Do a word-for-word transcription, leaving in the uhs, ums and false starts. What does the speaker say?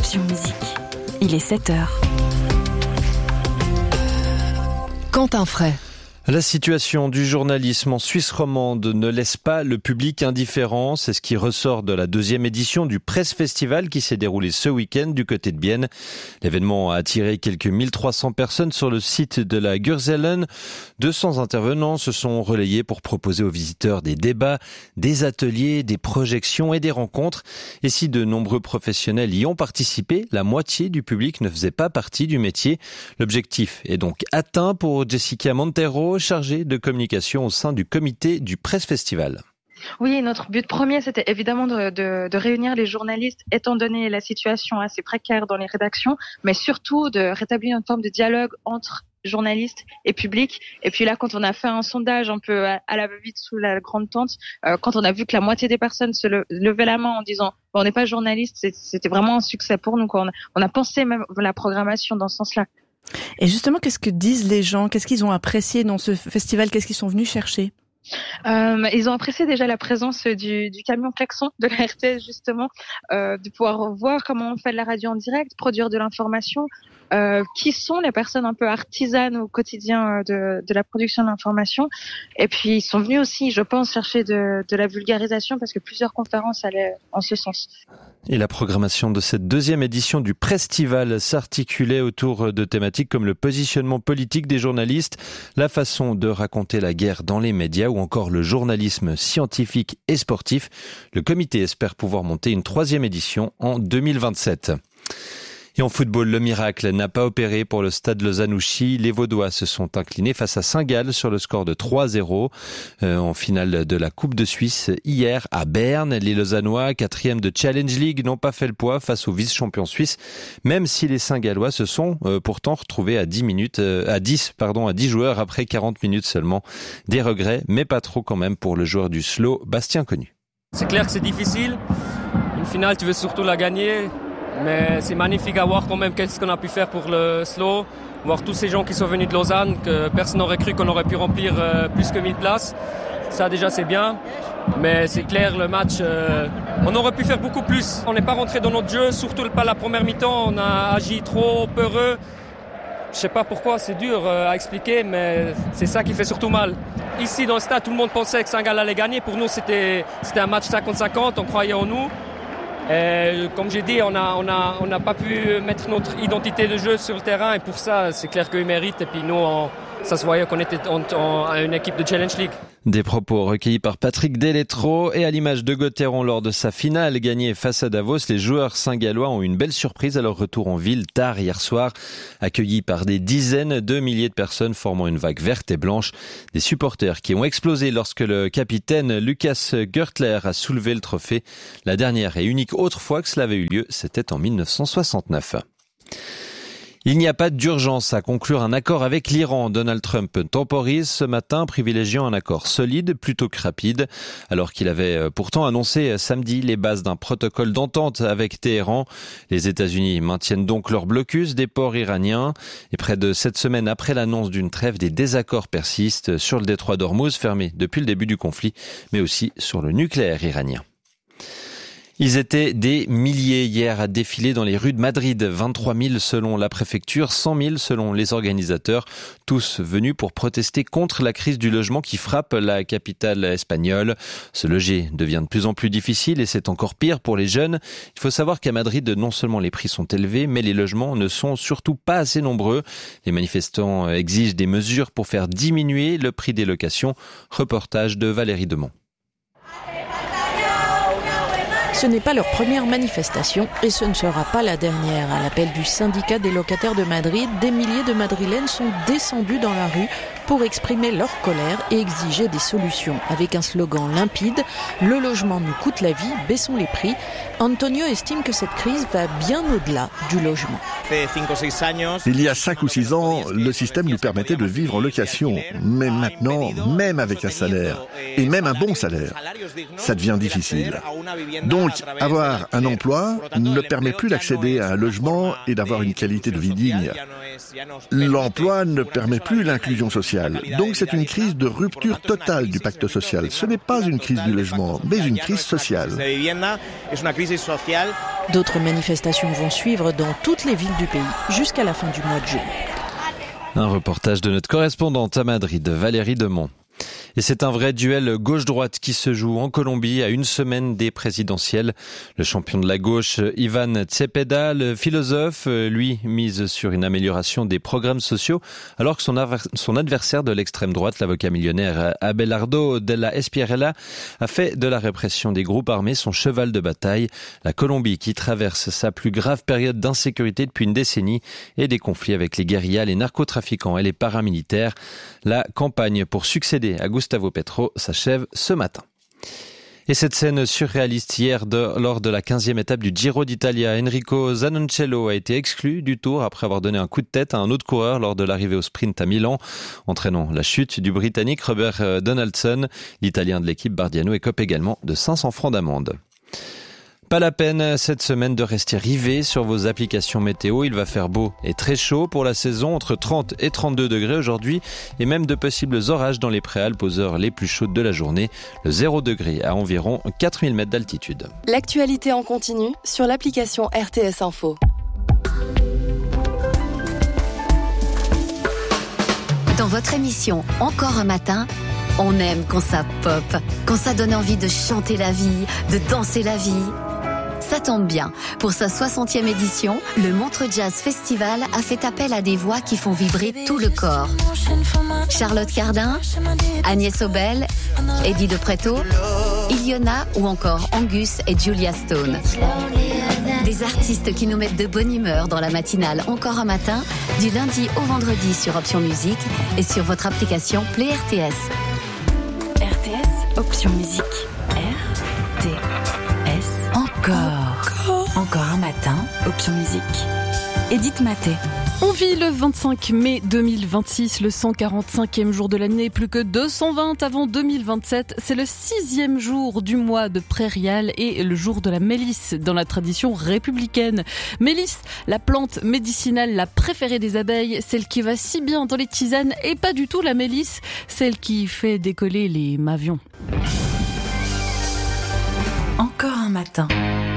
Option Musique. Il est sept heures. Quentin Fray. La situation du journalisme en Suisse romande ne laisse pas le public indifférent. C'est ce qui ressort de la deuxième édition du Presse Festival qui s'est déroulé ce week-end du côté de Bienne. L'événement a attiré quelques mille trois cents personnes sur le site de la Gurzellen. deux cents intervenants se sont relayés pour proposer aux visiteurs des débats, des ateliers, des projections et des rencontres. Et si de nombreux professionnels y ont participé, la moitié du public ne faisait pas partie du métier. L'objectif est donc atteint pour Jessica Montero, chargée de communication au sein du comité du Presse Festival. Oui, notre but premier, c'était évidemment de, de, de réunir les journalistes, étant donné la situation assez précaire dans les rédactions, mais surtout de rétablir une forme de dialogue entre journalistes et public. Et puis là, quand on a fait un sondage un peu à, à la va-vite sous la grande tente, euh, quand on a vu que la moitié des personnes se le, levaient la main en disant bon, « on n'est pas journaliste », c'était vraiment un succès pour nous, quoi. On, a, on a pensé même la programmation dans ce sens-là. Et justement, qu'est-ce que disent les gens ? Qu'est-ce qu'ils ont apprécié dans ce festival ? Qu'est-ce qu'ils sont venus chercher ? Euh, ils ont apprécié déjà la présence du, du camion klaxon de la R T S, justement, euh, de pouvoir voir comment on fait de la radio en direct, produire de l'information, euh, qui sont les personnes un peu artisanes au quotidien de, de la production de l'information. Et puis ils sont venus aussi, je pense, chercher de, de la vulgarisation parce que plusieurs conférences allaient en ce sens. Et la programmation de cette deuxième édition du Prestival s'articulait autour de thématiques comme le positionnement politique des journalistes, la façon de raconter la guerre dans les médias ou encore le journalisme scientifique et sportif. Le comité espère pouvoir monter une troisième édition en deux mille vingt-sept. Et en football, le miracle n'a pas opéré pour le stade Lausanne-Ouchy. Les Vaudois se sont inclinés face à Saint-Gall sur le score de trois à zéro euh, en finale de la Coupe de Suisse hier à Berne. Les Lausannois, quatrième de Challenge League, n'ont pas fait le poids face aux vice-champions suisses, même si les Saint-Gallois se sont euh, pourtant retrouvés à dix minutes, euh, à dix, pardon, à dix joueurs après quarante minutes seulement. Des regrets, mais pas trop quand même pour le joueur du Slow, Bastien Connu. C'est clair que c'est difficile. Une finale, tu veux surtout la gagner. Mais c'est magnifique à voir quand même qu'est-ce qu'on a pu faire pour le slow, voir tous ces gens qui sont venus de Lausanne, que personne n'aurait cru qu'on aurait pu remplir euh, plus que mille places. Ça déjà c'est bien, mais c'est clair le match, euh, on aurait pu faire beaucoup plus. On n'est pas rentré dans notre jeu, surtout pas la première mi-temps, on a agi trop peureux. Je sais pas pourquoi, c'est dur euh, à expliquer, mais c'est ça qui fait surtout mal. Ici dans le stade, tout le monde pensait que Saint-Gall allait gagner. Pour nous, c'était, c'était un match cinquante cinquante, on croyait en nous. Et comme j'ai dit, on a, on a, on n'a pas pu mettre notre identité de jeu sur le terrain et pour ça, c'est clair qu'eux méritent. Et puis nous, on, ça se voyait qu'on était en, en, une équipe de Challenge League. Des propos recueillis par Patrick Deletro et à l'image de Gauthieron lors de sa finale gagnée face à Davos, les joueurs saint-gallois ont eu une belle surprise à leur retour en ville tard hier soir, accueillis par des dizaines de milliers de personnes formant une vague verte et blanche. Des supporters qui ont explosé lorsque le capitaine Lucas Gertler a soulevé le trophée. La dernière et unique autre fois que cela avait eu lieu, c'était en dix-neuf cent soixante-neuf. Il n'y a pas d'urgence à conclure un accord avec l'Iran. Donald Trump temporise ce matin, privilégiant un accord solide plutôt que rapide, alors qu'il avait pourtant annoncé samedi les bases d'un protocole d'entente avec Téhéran. Les États-Unis maintiennent donc leur blocus des ports iraniens. Et près de sept semaines après l'annonce d'une trêve, des désaccords persistent sur le détroit d'Ormuz, fermé depuis le début du conflit, mais aussi sur le nucléaire iranien. Ils étaient des milliers hier à défiler dans les rues de Madrid, vingt-trois mille selon la préfecture, cent mille selon les organisateurs, tous venus pour protester contre la crise du logement qui frappe la capitale espagnole. Se loger devient de plus en plus difficile et c'est encore pire pour les jeunes. Il faut savoir qu'à Madrid, non seulement les prix sont élevés, mais les logements ne sont surtout pas assez nombreux. Les manifestants exigent des mesures pour faire diminuer le prix des locations. Reportage de Valérie Demont. Ce n'est pas leur première manifestation et ce ne sera pas la dernière. À l'appel du syndicat des locataires de Madrid, des milliers de Madrilènes sont descendus dans la rue pour exprimer leur colère et exiger des solutions. Avec un slogan limpide, le logement nous coûte la vie, baissons les prix. Antonio estime que cette crise va bien au-delà du logement. Il y a cinq ou six ans, le système nous permettait de vivre en location. Mais maintenant, même avec un salaire, et même un bon salaire, ça devient difficile. Donc, avoir un emploi ne permet plus d'accéder à un logement et d'avoir une qualité de vie digne. L'emploi ne permet plus l'inclusion sociale. sociale. Donc c'est une crise de rupture totale du pacte social. Ce n'est pas une crise du logement, mais une crise sociale. D'autres manifestations vont suivre dans toutes les villes du pays jusqu'à la fin du mois de juin. Un reportage de notre correspondante à Madrid, Valérie Demont. Et c'est un vrai duel gauche-droite qui se joue en Colombie à une semaine des présidentielles. Le champion de la gauche, Ivan Cepeda, le philosophe, lui, mise sur une amélioration des programmes sociaux, alors que son, av- son adversaire de l'extrême droite, l'avocat millionnaire Abelardo de la Espriella, a fait de la répression des groupes armés son cheval de bataille. La Colombie qui traverse sa plus grave période d'insécurité depuis une décennie et des conflits avec les guérillas, les narcotrafiquants et les paramilitaires. La campagne pour succéder à Gustavo Petro s'achève ce matin. Et cette scène surréaliste hier de, lors de la quinzième étape du Giro d'Italia, Enrico Zanoncello a été exclu du Tour après avoir donné un coup de tête à un autre coureur lors de l'arrivée au sprint à Milan, entraînant la chute du Britannique Robert Donaldson. L'Italien de l'équipe Bardiano écope également de cinq cents francs d'amende. Pas la peine cette semaine de rester rivé sur vos applications météo. Il va faire beau et très chaud pour la saison, entre trente et trente-deux degrés aujourd'hui et même de possibles orages dans les préalpes aux heures les plus chaudes de la journée. Le zéro degré à environ quatre mille mètres d'altitude. L'actualité en continu sur l'application R T S Info. Dans votre émission Encore un matin, on aime quand ça pop, quand ça donne envie de chanter la vie, de danser la vie. Ça tombe bien. Pour sa soixantième édition, le Montreux Jazz Festival a fait appel à des voix qui font vibrer tout le corps. Charlotte Cardin, Agnès Obel, Eddie De Pretto, Iliona ou encore Angus et Julia Stone. Des artistes qui nous mettent de bonne humeur dans la matinale Encore un matin, du lundi au vendredi sur Option Musique et sur votre application Play R T S. R T S, Option Musique. R T S. Encore. Encore un matin, Option Musique. Edith Maté. On vit le vingt-cinq mai deux mille vingt-six, le cent quarante-cinquième jour de l'année, plus que deux cent vingt avant deux mille vingt-sept. C'est le sixième jour du mois de prairial et le jour de la mélisse dans la tradition républicaine. Mélisse, la plante médicinale la préférée des abeilles, celle qui va si bien dans les tisanes et pas du tout la mélisse, celle qui fait décoller les mavions. Encore un matin.